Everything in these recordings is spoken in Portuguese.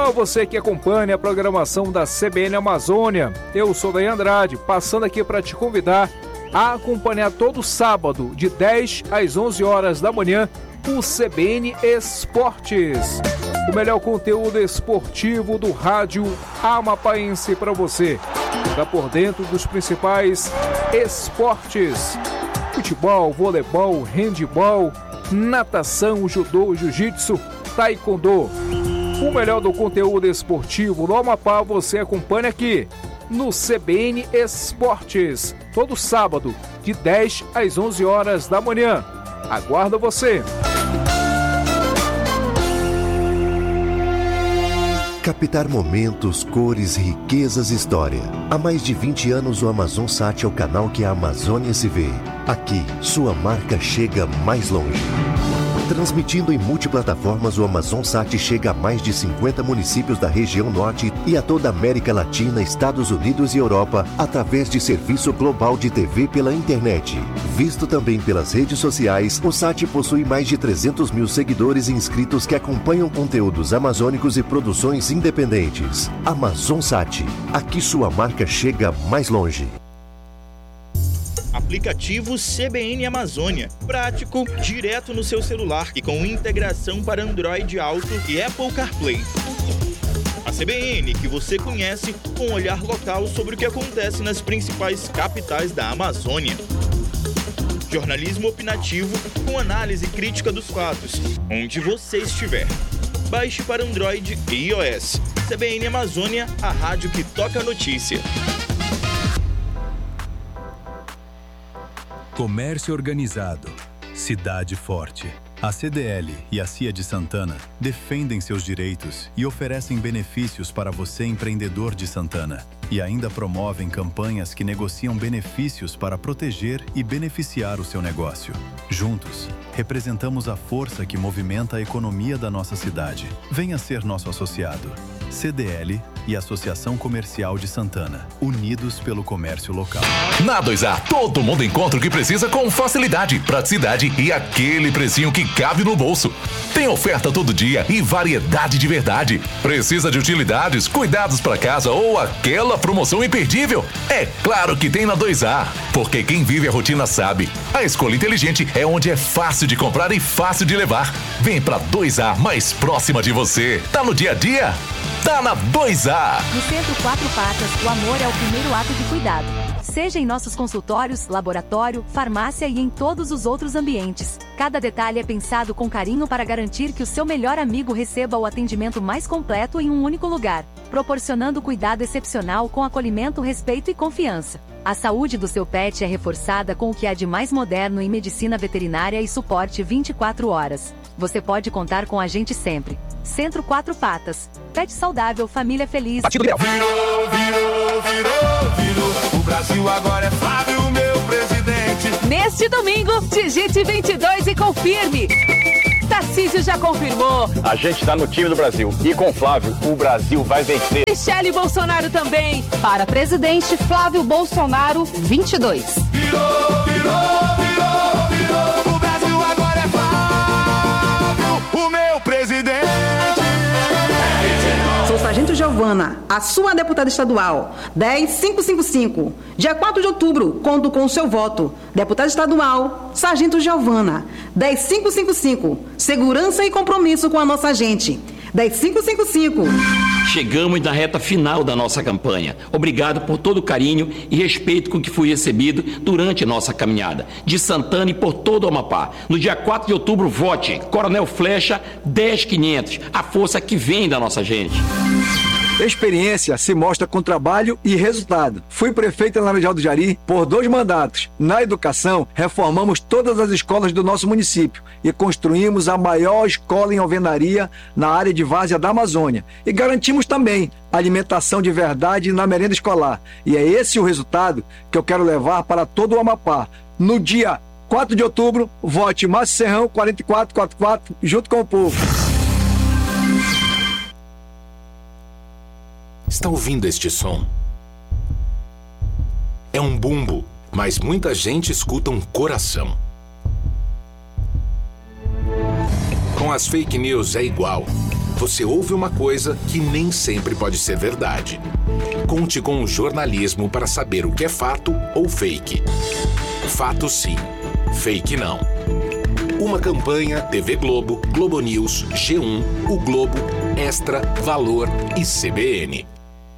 Futebol, você que acompanha a programação da CBN Amazônia. Eu sou Daí Andrade, passando aqui para te convidar a acompanhar todo sábado, de 10 às 11 horas da manhã, o CBN Esportes. O melhor conteúdo esportivo do rádio amapaense para você. Tá por dentro dos principais esportes: futebol, voleibol, handebol, natação, judô, jiu-jitsu, taekwondo. O melhor do conteúdo esportivo no Amapá você acompanha aqui no CBN Esportes, todo sábado, de 10 às 11 horas da manhã. Aguardo você! Captar momentos, cores, riquezas e história. Há mais de 20 anos o Amazonsat é o canal que a Amazônia se vê. Aqui, sua marca chega mais longe. Transmitindo em multiplataformas, o Amazonsat chega a mais de 50 municípios da região norte e a toda a América Latina, Estados Unidos e Europa, através de serviço global de TV pela internet. Visto também pelas redes sociais, o SAT possui mais de 300 mil seguidores e inscritos que acompanham conteúdos amazônicos e produções independentes. Amazonsat, aqui sua marca chega mais longe. Aplicativo CBN Amazônia. Prático, direto no seu celular e com integração para Android Auto e Apple CarPlay. A CBN que você conhece com um olhar local sobre o que acontece nas principais capitais da Amazônia. Jornalismo opinativo com análise crítica dos fatos, onde você estiver. Baixe para Android e iOS. CBN Amazônia, a rádio que toca a notícia. Comércio organizado, cidade forte. A CDL e a CIA de Santana defendem seus direitos e oferecem benefícios para você, empreendedor de Santana. E ainda promovem campanhas que negociam benefícios para proteger e beneficiar o seu negócio. Juntos, representamos a força que movimenta a economia da nossa cidade. Venha ser nosso associado. CDL e Associação Comercial de Santana, unidos pelo comércio local. Na 2A, todo mundo encontra o que precisa com facilidade, praticidade e aquele precinho que cabe no bolso. Tem oferta todo dia e variedade de verdade. Precisa de utilidades, cuidados para casa ou aquela promoção imperdível? É claro que tem na 2A, porque quem vive a rotina sabe. A escolha inteligente é onde é fácil de comprar e fácil de levar. Vem pra 2A mais próxima de você. Tá no dia a dia? Tá na 2A. No Centro Quatro Patas, o amor é o primeiro ato de cuidado. Seja em nossos consultórios, laboratório, farmácia e em todos os outros ambientes. Cada detalhe é pensado com carinho para garantir que o seu melhor amigo receba o atendimento mais completo em um único lugar, proporcionando cuidado excepcional com acolhimento, respeito e confiança. A saúde do seu pet é reforçada com o que há de mais moderno em medicina veterinária e suporte 24 horas. Você pode contar com a gente sempre. Centro Quatro Patas. Pet saudável, família feliz. Virou. O Brasil agora é Flávio, meu presidente. Neste domingo, digite 22 e confirme. Tarcísio já confirmou. A gente tá no time do Brasil. E com Flávio, o Brasil vai vencer. Michele Bolsonaro também. Para presidente, Flávio Bolsonaro, 22. Virou. O Brasil agora é Flávio, o meu presidente. Sou Sargento Giovana, a sua deputada estadual, 10555. Dia 4 de outubro, conto com o seu voto. Deputada estadual, Sargento Giovana, 10555. Segurança e compromisso com a nossa gente. 10555. Chegamos na reta final da nossa campanha. Obrigado por todo o carinho e respeito com que fui recebido durante a nossa caminhada. De Santana e por todo o Amapá. No dia 4 de outubro, vote Coronel Flecha 10500. A força que vem da nossa gente. Experiência se mostra com trabalho e resultado. Fui prefeito em Laranjal do Jari por 2 mandatos. Na educação, reformamos todas as escolas do nosso município e construímos a maior escola em alvenaria na área de várzea da Amazônia. E garantimos também alimentação de verdade na merenda escolar. E é esse o resultado que eu quero levar para todo o Amapá. No dia 4 de outubro, vote Márcio Serrão 4444 junto com o povo. Está ouvindo este som? É um bumbo, mas muita gente escuta um coração. Com as fake news é igual. você ouve uma coisa que nem sempre pode ser verdade. Conte com o jornalismo para saber o que é fato ou fake. Fato sim, fake não. Uma campanha TV Globo, Globo News, G1, O Globo, Extra, Valor e CBN.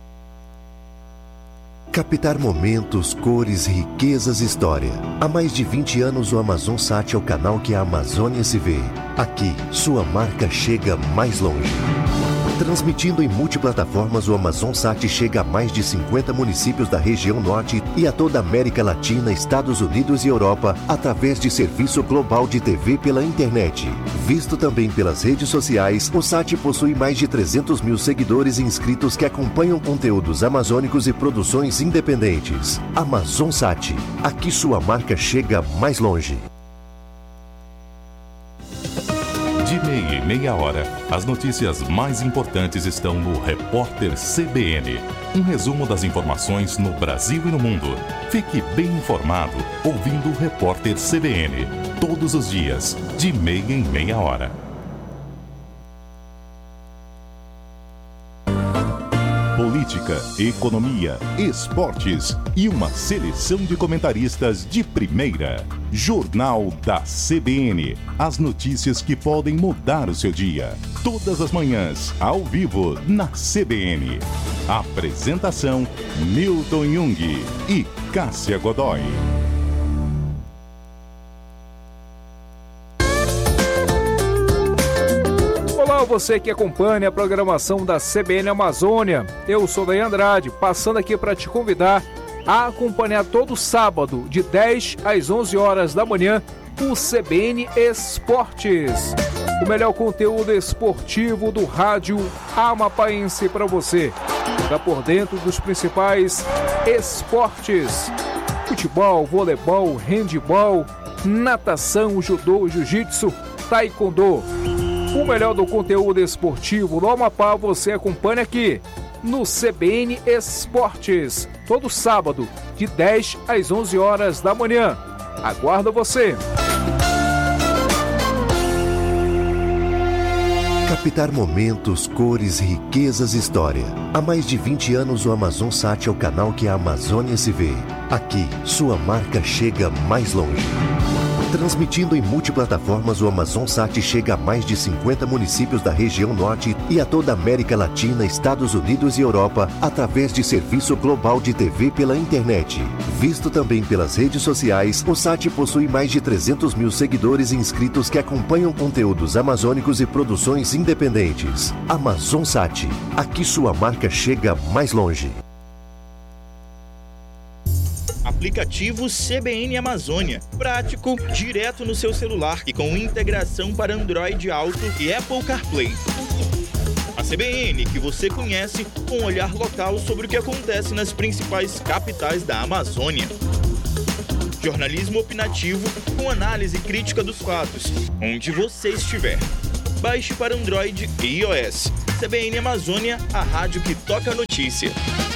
Captar momentos, cores, riquezas e história. Há mais de 20 anos o AmazonSat é o canal que a Amazônia se vê. Aqui, sua marca chega mais longe. Transmitindo em multiplataformas, o AmazonSat chega a mais de 50 municípios da região norte e a toda a América Latina, Estados Unidos e Europa, através de serviço global de TV pela internet. Visto também pelas redes sociais, o SAT possui mais de 300 mil seguidores e inscritos que acompanham conteúdos amazônicos e produções independentes. AmazonSat, aqui sua marca chega mais longe. De meia em meia hora, as notícias mais importantes estão no Repórter CBN. Um resumo das informações no Brasil e no mundo. Fique bem informado ouvindo o Repórter CBN. Todos os dias, de meia em meia hora. Política, economia, esportes e uma seleção de comentaristas de primeira. Jornal da CBN. As notícias que podem mudar o seu dia. Todas as manhãs, ao vivo, na CBN. Apresentação: Milton Jung e Cássia Godoy. Olá, você que acompanha a programação da CBN Amazônia. Eu sou Daí Andrade, passando aqui para te convidar a acompanhar todo sábado, de 10 às 11 horas da manhã, o CBN Esportes. O melhor conteúdo esportivo do rádio amapaense para você. Fica por dentro dos principais esportes: futebol, voleibol, handebol, natação, judô, jiu-jitsu, taekwondo. O melhor do conteúdo esportivo do Amapá você acompanha aqui no CBN Esportes, todo sábado, de 10 às 11 horas da manhã. Aguardo você! Captar momentos, cores, riquezas e história. Há mais de 20 anos o AmazonSat é o canal que a Amazônia se vê. Aqui, sua marca chega mais longe. Transmitindo em multiplataformas, o AmazonSat chega a mais de 50 municípios da região norte e a toda a América Latina, Estados Unidos e Europa, através de serviço global de TV pela internet. Visto também pelas redes sociais, o SAT possui mais de 300 mil seguidores e inscritos que acompanham conteúdos amazônicos e produções independentes. AmazonSat, aqui sua marca chega mais longe. Aplicativo CBN Amazônia. Prático, direto no seu celular e com integração para Android Auto e Apple CarPlay. A CBN que você conhece, com um olhar local sobre o que acontece nas principais capitais da Amazônia. Jornalismo opinativo com análise crítica dos fatos, onde você estiver. Baixe para Android e iOS. CBN Amazônia, a rádio que toca a notícia.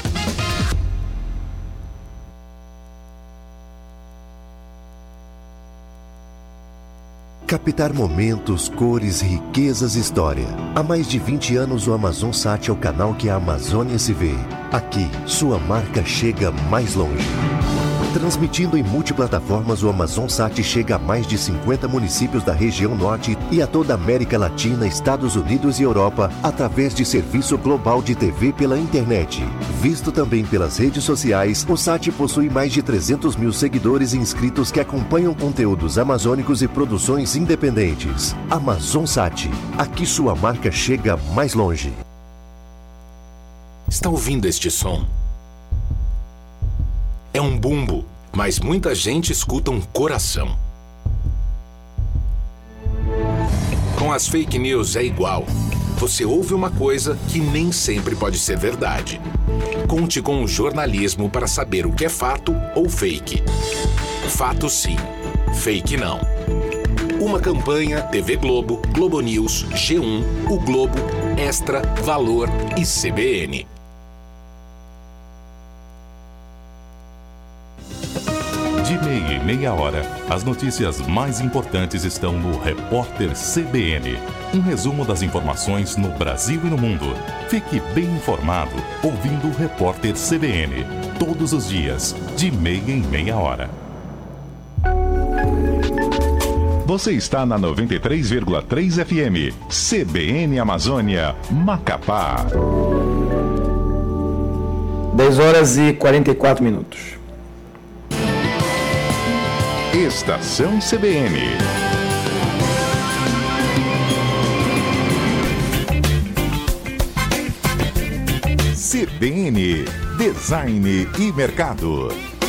Captar momentos, cores, riquezas e história. Há mais de 20 anos o AmazonSat é o canal que a Amazônia se vê. Aqui, sua marca chega mais longe. Transmitindo em multiplataformas, o AmazonSat chega a mais de 50 municípios da região norte e a toda a América Latina, Estados Unidos e Europa, através de serviço global de TV pela internet. Visto também pelas redes sociais, o SAT possui mais de 300 mil seguidores e inscritos que acompanham conteúdos amazônicos e produções independentes. AmazonSat, aqui sua marca chega mais longe. Está ouvindo este som? É um bumbo, mas muita gente escuta um coração. Com as fake news é igual. Você ouve uma coisa que nem sempre pode ser verdade. Conte com o jornalismo para saber o que é fato ou fake. Fato sim, fake não. Uma campanha TV Globo, Globo News, G1, O Globo, Extra, Valor e CBN. De meia em meia hora, as notícias mais importantes estão no Repórter CBN. Um resumo das informações no Brasil e no mundo. Fique bem informado ouvindo o Repórter CBN. Todos os dias, de meia em meia hora. Você está na 93,3 FM. CBN Amazônia, Macapá. 10 horas e 44 minutos. Estação CBN. CBN, Design e Mercado.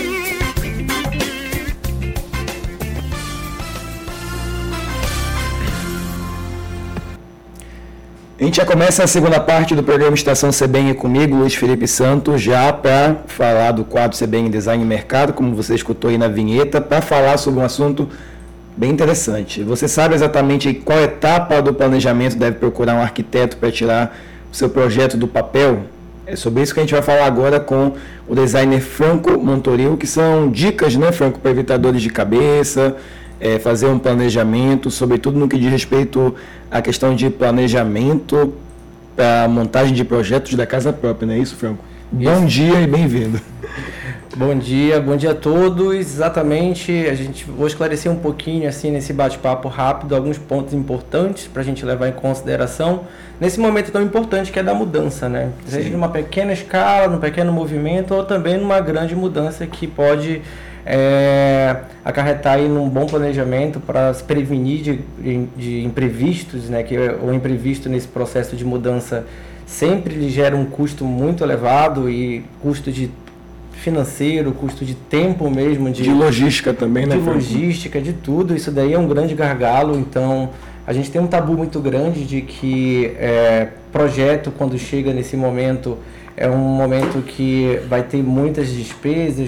A gente já começa a segunda parte do programa Estação CBN comigo, Luiz Felipe Santos, já para falar do quadro CBN Design e Mercado, como você escutou aí na vinheta, para falar sobre um assunto bem interessante. Você sabe exatamente qual etapa do planejamento deve procurar um arquiteto para tirar o seu projeto do papel? É sobre isso que a gente vai falar agora com o designer Franco Montoril, que são dicas, né, Franco, para evitar dores de cabeça, fazer um planejamento, sobretudo no que diz respeito à questão de planejamento para montagem de projetos da casa própria, não é isso, Franco? Isso. Bom dia e bem-vindo. Bom dia a todos. Exatamente, vou esclarecer um pouquinho assim nesse bate-papo rápido alguns pontos importantes para a gente levar em consideração nesse momento tão importante que é da mudança, né? Seja numa pequena escala, num pequeno movimento ou também numa grande mudança que pode acarretar aí num bom planejamento para se prevenir de imprevistos, né? Que o imprevisto nesse processo de mudança sempre lhe gera um custo muito elevado e custo de financeiro, custo de tempo mesmo, de logística também, né? De logística, de tudo. Isso daí é um grande gargalo. Então a gente tem um tabu muito grande de que projeto, quando chega nesse momento, é um momento que vai ter muitas despesas,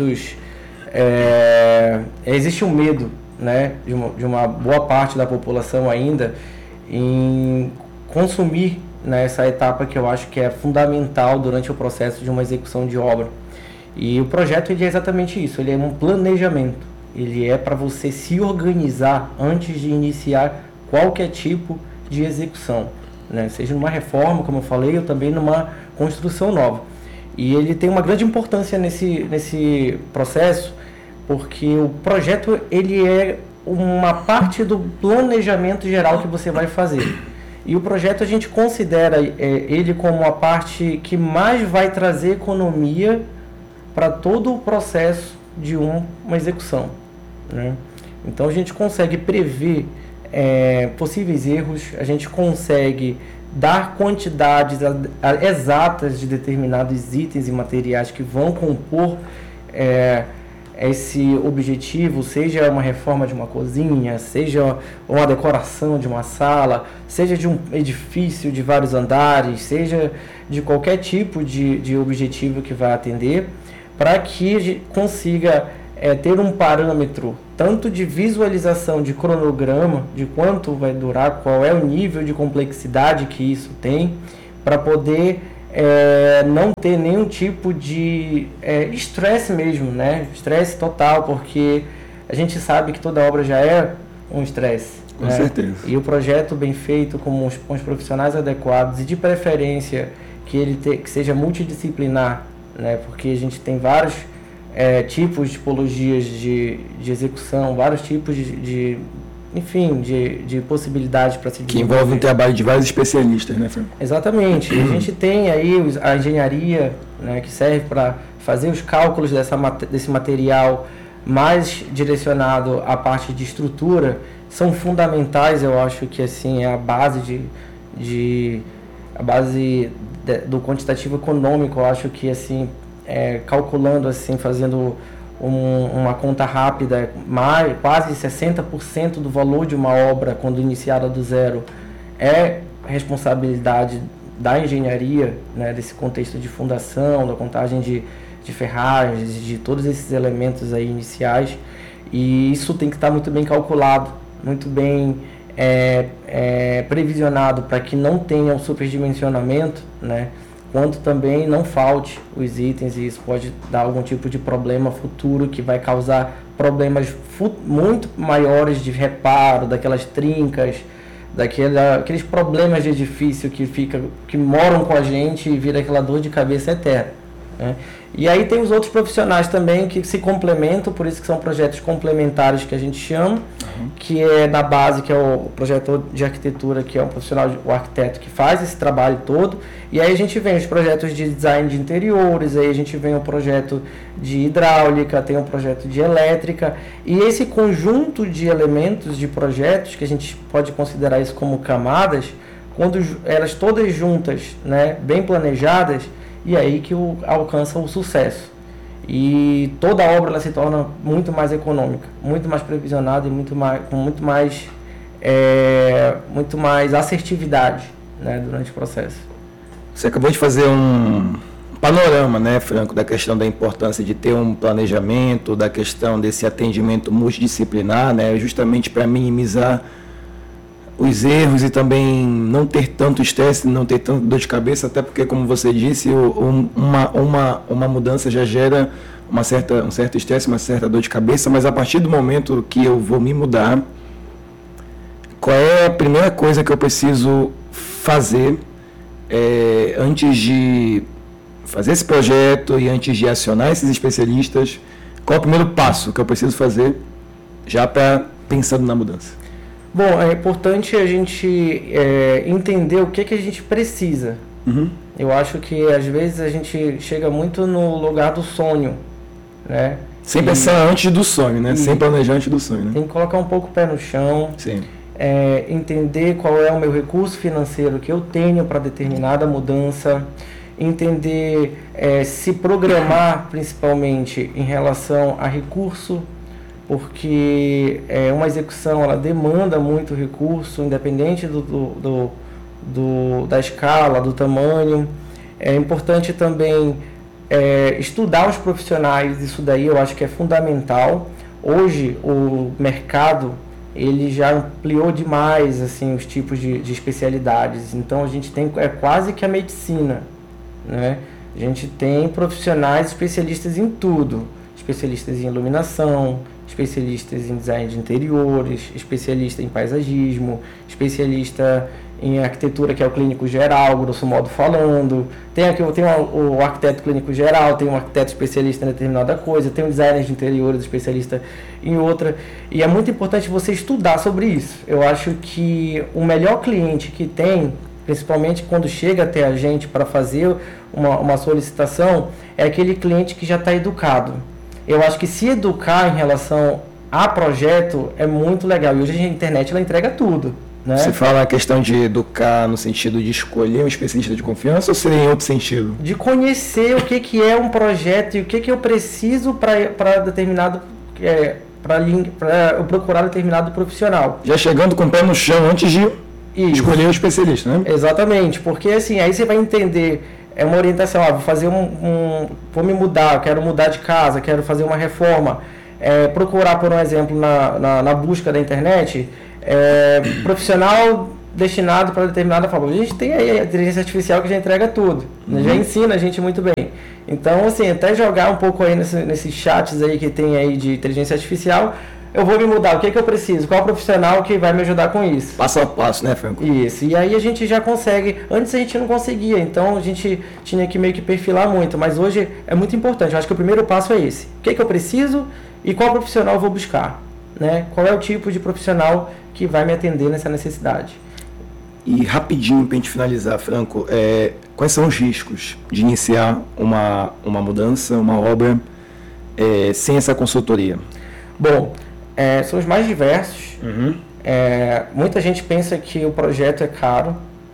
existe um medo, né, de uma boa parte da população ainda em consumir, né, essa etapa que eu acho que é fundamental durante o processo de uma execução de obra. E o projeto ele é exatamente isso, ele é um planejamento, ele é para você se organizar antes de iniciar qualquer tipo de execução, né, seja numa reforma, como eu falei, ou também numa construção nova. E ele tem uma grande importância nesse processo, porque o projeto ele é uma parte do planejamento geral que você vai fazer. E o projeto a gente considera ele como a parte que mais vai trazer economia para todo o processo de uma execução, né? Então a gente consegue prever possíveis erros, a gente consegue dar quantidades exatas de determinados itens e materiais que vão compor esse objetivo, seja uma reforma de uma cozinha, seja uma decoração de uma sala, seja de um edifício de vários andares, seja de qualquer tipo de objetivo que vai atender, para que a gente consiga ter um parâmetro tanto de visualização de cronograma, de quanto vai durar, qual é o nível de complexidade que isso tem, para poder não ter nenhum tipo de estresse mesmo, né? Estresse total, porque a gente sabe que toda obra já é um estresse. Com certeza. E o projeto bem feito, com os profissionais adequados e de preferência que que seja multidisciplinar, né? Porque a gente tem vários tipos de tipologias de execução, vários tipos de possibilidades para se desenvolver. Que envolve um trabalho de vários especialistas, né, Franco? Exatamente. A gente tem aí a engenharia, né, que serve para fazer os cálculos desse material mais direcionado à parte de estrutura, são fundamentais. Eu acho que assim é a base do quantitativo econômico. Eu acho que assim calculando assim, fazendo uma conta rápida, quase 60% do valor de uma obra quando iniciada do zero é responsabilidade da engenharia, né, desse contexto de fundação, da contagem de ferragens, de todos esses elementos aí iniciais, e isso tem que estar muito bem calculado, muito bem previsionado, para que não tenha um superdimensionamento, né, quanto também não falte os itens, e isso pode dar algum tipo de problema futuro que vai causar problemas muito maiores de reparo, daquelas trincas, aqueles problemas de edifício que moram com a gente e vira aquela dor de cabeça eterna, né? E aí tem os outros profissionais também que se complementam, por isso que são projetos complementares que a gente chama, que é na base, que é o projetor de arquitetura, que é um profissional, o arquiteto que faz esse trabalho todo, e aí a gente vem os projetos de design de interiores, aí a gente vem o projeto de hidráulica, tem o projeto de elétrica, e esse conjunto de elementos, de projetos, que a gente pode considerar isso como camadas, quando elas todas juntas, né, bem planejadas, e aí que alcança o sucesso. E toda a obra ela se torna muito mais econômica, muito mais previsionada e com muito mais assertividade, né, durante o processo. Você acabou de fazer um panorama, né, Franco, da questão da importância de ter um planejamento, da questão desse atendimento multidisciplinar, né, justamente para minimizar os erros e também não ter tanto estresse, não ter tanta dor de cabeça, até porque, como você disse, uma mudança já gera um certo estresse, uma certa dor de cabeça, mas a partir do momento que eu vou me mudar, qual é a primeira coisa que eu preciso fazer antes de fazer esse projeto e antes de acionar esses especialistas? Qual é o primeiro passo que eu preciso fazer já pensando na mudança? Bom, é importante a gente entender o que a gente precisa. Eu acho que às vezes a gente chega muito no lugar do sonho, né? Sem pensar antes do sonho, né? Sem planejar antes do sonho, né? Tem que colocar um pouco o pé no chão. Sim. Entender qual é o meu recurso financeiro que eu tenho para determinada mudança. Entender, se programar principalmente em relação a recurso, porque uma execução ela demanda muito recurso, independente da escala, do tamanho. É importante também estudar os profissionais, isso daí eu acho que é fundamental. Hoje o mercado ele já ampliou demais assim, os tipos de especialidades, então a gente tem quase que a medicina, né? A gente tem profissionais especialistas em tudo, especialistas em iluminação, especialistas em design de interiores, especialista em paisagismo, especialista em arquitetura, que é o clínico geral, grosso modo falando. Tem o arquiteto clínico geral, tem um arquiteto especialista em determinada coisa, tem um designer de interiores especialista em outra. E é muito importante você estudar sobre isso. Eu acho que o melhor cliente que tem, principalmente quando chega até a gente para fazer uma solicitação, é aquele cliente que já está educado. Eu acho que se educar em relação a projeto é muito legal. E hoje a internet ela entrega tudo, né? Você fala a questão de educar no sentido de escolher um especialista de confiança ou seria em outro sentido? De conhecer o que é um projeto e o que eu preciso para determinado... para eu procurar determinado profissional. Já chegando com o pé no chão antes de escolher o especialista, né? Exatamente, porque assim, aí você vai entender... É uma orientação, vou fazer vou me mudar, quero mudar de casa, quero fazer uma reforma. Procurar, por um exemplo, na busca da internet, profissional destinado para determinada forma. A gente tem aí a inteligência artificial que já entrega tudo, já ensina a gente muito bem. Então, assim, até jogar um pouco aí nesses chats aí que tem aí de inteligência artificial, eu vou me mudar, o que eu preciso? Qual profissional que vai me ajudar com isso? Passo a passo, né, Franco? Isso, e aí a gente já consegue. Antes a gente não conseguia, então a gente tinha que meio que perfilar muito, mas hoje é muito importante. Eu acho que o primeiro passo é esse. O que eu preciso e qual profissional eu vou buscar, né? Qual é o tipo de profissional que vai me atender nessa necessidade? E rapidinho, para a gente finalizar, Franco, quais são os riscos de iniciar uma mudança, uma obra, sem essa consultoria? Bom... são os mais diversos. Muita gente pensa que o projeto é caro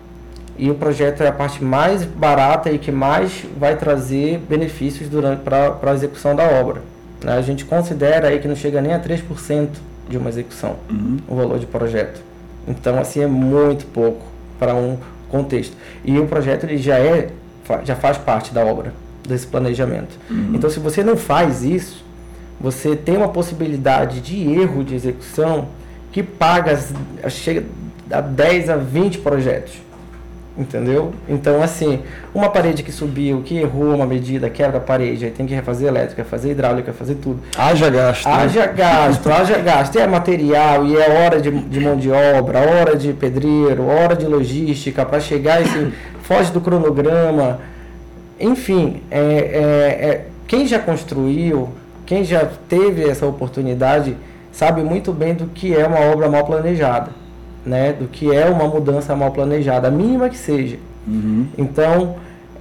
e o projeto é a parte mais barata e que mais vai trazer benefícios para a execução da obra, né? A gente considera aí que não chega nem a 3% de uma execução, o valor de projeto. Então, assim, é muito pouco para um contexto. E o projeto ele já faz parte da obra, desse planejamento. Então, se você não faz isso, você tem uma possibilidade de erro de execução que chega a 10 a 20 projetos. Entendeu? Então, assim, uma parede que subiu, que errou uma medida, quebra a parede, aí tem que refazer elétrica, fazer hidráulica, fazer tudo. Haja gasto. Haja gasto. É material, e é hora de mão de obra, hora de pedreiro, hora de logística, para chegar, assim, foge do cronograma. Enfim, quem já construiu, quem já teve essa oportunidade, sabe muito bem do que é uma obra mal planejada. Né, do que é uma mudança mal planejada, a mínima que seja. Então,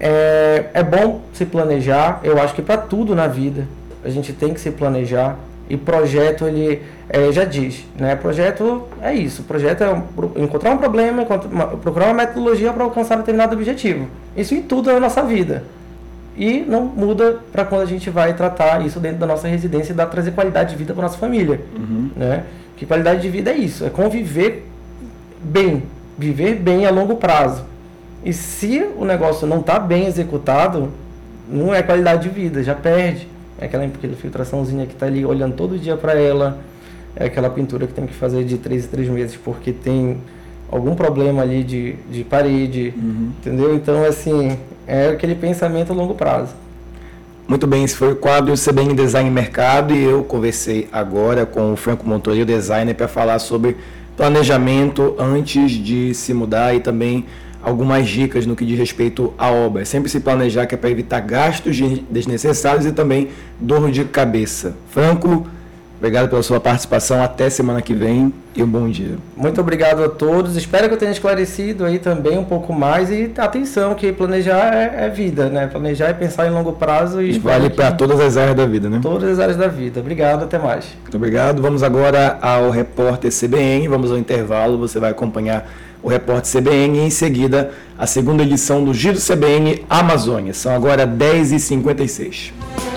é bom se planejar. Eu acho que para tudo na vida a gente tem que se planejar. E projeto, ele já diz, né? Projeto é isso. Projeto é encontrar um problema, procurar uma metodologia para alcançar determinado objetivo. Isso em tudo na nossa vida. E não muda para quando a gente vai tratar isso dentro da nossa residência e trazer qualidade de vida para nossa família. Né? Que qualidade de vida é isso, é conviver bem, viver bem a longo prazo. E se o negócio não está bem executado, não é qualidade de vida, já perde. É aquela filtraçãozinha que está ali olhando todo dia para ela, é aquela pintura que tem que fazer de 3 em 3 meses porque tem algum problema ali de parede, entendeu? Então, assim, é aquele pensamento a longo prazo. Muito bem, esse foi o quadro CBN Design Mercado e eu conversei agora com o Franco Montorio, designer, para falar sobre planejamento antes de se mudar e também algumas dicas no que diz respeito à obra. Sempre se planejar, que é para evitar gastos desnecessários e também dor de cabeça. Franco, obrigado pela sua participação. Até semana que vem e um bom dia. Muito obrigado a todos. Espero que eu tenha esclarecido aí também um pouco mais. E atenção, que planejar é vida, né? Planejar é pensar em longo prazo. E vale para todas as áreas da vida, né? Todas as áreas da vida. Obrigado, até mais. Muito obrigado. Vamos agora ao Repórter CBN. Vamos ao intervalo. Você vai acompanhar o Repórter CBN e em seguida a segunda edição do Giro CBN Amazônia. São agora 10h56.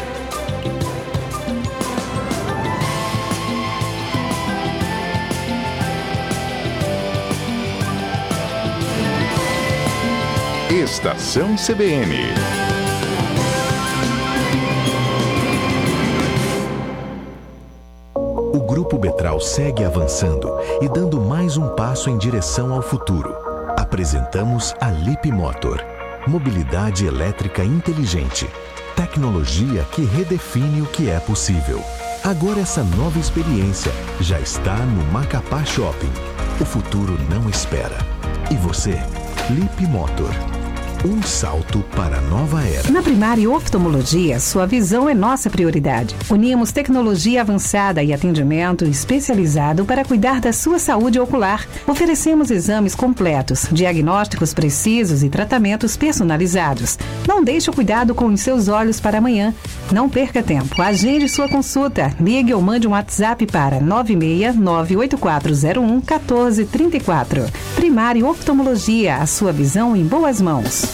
Estação CBN. O Grupo Betral segue avançando e dando mais um passo em direção ao futuro. Apresentamos a Lip Motor. Mobilidade elétrica inteligente. Tecnologia que redefine o que é possível. Agora essa nova experiência já está no Macapá Shopping. O futuro não espera. E você? Lip Motor. Um salto para a nova era. Na Primária Oftalmologia, sua visão é nossa prioridade. Unimos tecnologia avançada e atendimento especializado para cuidar da sua saúde ocular. Oferecemos exames completos, diagnósticos precisos e tratamentos personalizados. Não deixe o cuidado com os seus olhos para amanhã. Não perca tempo. Agende sua consulta. Ligue ou mande um WhatsApp para 96984011434. Primária Oftalmologia, a sua visão em boas mãos.